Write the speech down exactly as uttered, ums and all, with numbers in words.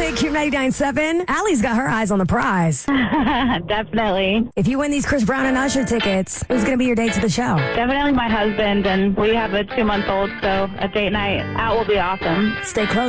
Big Q ninety-nine point seven. Allie's got her eyes on the prize. Definitely. If you win these Chris Brown and Usher tickets, who's going to be your date to the show? Definitely my husband, and we have a two-month-old, so a date night out will be awesome. Stay close.